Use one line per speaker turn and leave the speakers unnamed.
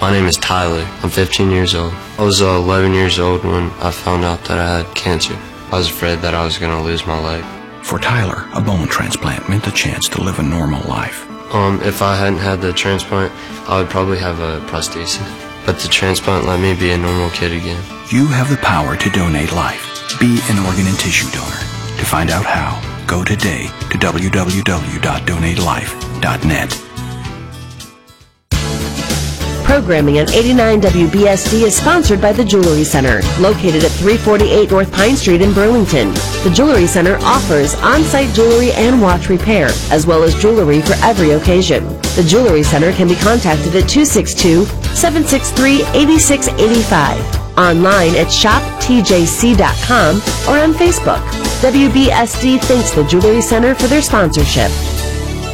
My name is Tyler. I'm 15 years old. I was 11 years old when I found out that I had cancer. I was afraid that I was going to lose my leg.
For Tyler, a bone transplant meant the chance to live a normal life.
If I hadn't had the transplant, I would probably have a prosthesis. But the transplant let me be a normal kid again.
You have the power to donate life. Be an organ and tissue donor. To find out how, go today to www.donatelife.net.
Programming on 89 WBSD is sponsored by the Jewelry Center, located at 348 North Pine Street in Burlington. The Jewelry Center offers on-site jewelry and watch repair, as well as jewelry for every occasion. The Jewelry Center can be contacted at 262-763-8685, online at shoptjc.com, or on Facebook. WBSD thanks the Jewelry Center for their sponsorship.